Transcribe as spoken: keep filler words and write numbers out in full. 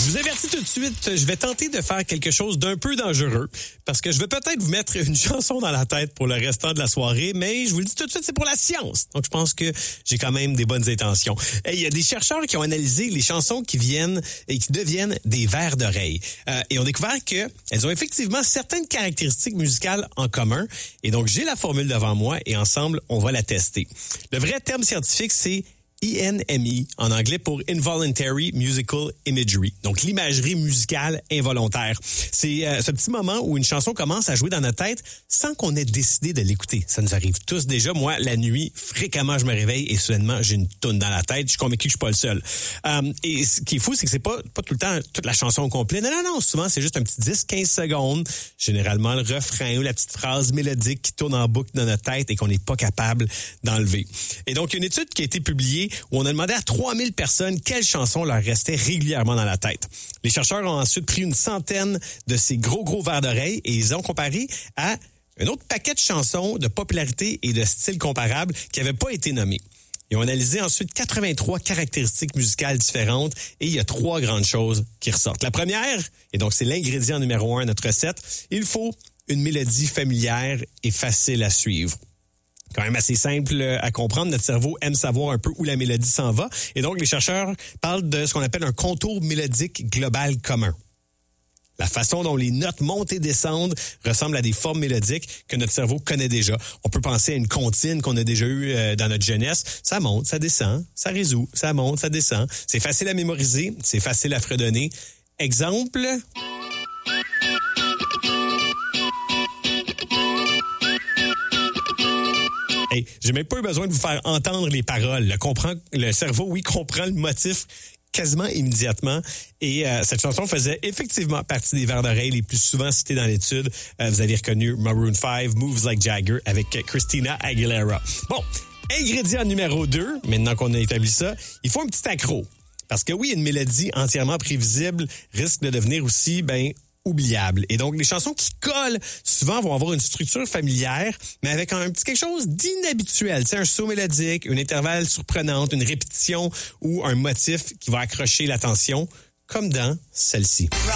vous avertis tout de suite, je vais tenter de faire quelque chose d'un peu dangereux parce que je vais peut-être vous mettre une chanson dans la tête pour le restant de la soirée, mais je vous le dis tout de suite, c'est pour la science. Donc, je pense que j'ai quand même des bonnes intentions. Et il y a des chercheurs qui ont analysé les chansons qui viennent et qui deviennent des vers d'oreille euh, et ont découvert qu'elles ont effectivement certaines caractéristiques musicales en commun. Et donc, j'ai la formule devant moi et ensemble, on va la tester. Le vrai terme scientifique, c'est I N M I, en anglais pour Involuntary Musical Imagery, donc l'imagerie musicale involontaire. C'est euh, ce petit moment où une chanson commence à jouer dans notre tête sans qu'on ait décidé de l'écouter. Ça nous arrive tous déjà. Moi, la nuit, fréquemment, je me réveille et soudainement, j'ai une toune dans la tête. Je suis convaincu que je suis pas le seul. Euh, et ce qui est fou, c'est que c'est pas, pas tout le temps toute la chanson au complet. Non, non, non. Souvent, c'est juste un petit dix quinze secondes. Généralement, le refrain ou la petite phrase mélodique qui tourne en boucle dans notre tête et qu'on n'est pas capable d'enlever. Et donc, une étude qui a été publiée où on a demandé à trois mille personnes quelles chansons leur restaient régulièrement dans la tête. Les chercheurs ont ensuite pris une centaine de ces gros, gros vers d'oreille et ils ont comparé à un autre paquet de chansons de popularité et de style comparables qui n'avaient pas été nommés. Ils ont analysé ensuite quatre-vingt-trois caractéristiques musicales différentes et il y a trois grandes choses qui ressortent. La première, et donc c'est l'ingrédient numéro un à notre recette, il faut une mélodie familière et facile à suivre. Quand même assez simple à comprendre. Notre cerveau aime savoir un peu où la mélodie s'en va. Et donc, les chercheurs parlent de ce qu'on appelle un contour mélodique global commun. La façon dont les notes montent et descendent ressemble à des formes mélodiques que notre cerveau connaît déjà. On peut penser à une comptine qu'on a déjà eue euh, dans notre jeunesse. Ça monte, ça descend, ça résout, ça monte, ça descend. C'est facile à mémoriser, c'est facile à fredonner. Exemple... Hey, j'ai même pas eu besoin de vous faire entendre les paroles. Le, comprend, le cerveau, oui, comprend le motif quasiment immédiatement. Et euh, cette chanson faisait effectivement partie des vers d'oreille les plus souvent cités dans l'étude. Euh, vous avez reconnu Maroon five, Moves Like Jagger avec Christina Aguilera. Bon, ingrédient numéro deux, maintenant qu'on a établi ça, il faut un petit accro. Parce que oui, une mélodie entièrement prévisible risque de devenir aussi, ben, oubliable. Et donc, les chansons qui collent souvent vont avoir une structure familière, mais avec un petit quelque chose d'inhabituel. Tu sais, un saut mélodique, un intervalle surprenante, une répétition ou un motif qui va accrocher l'attention, comme dans celle-ci.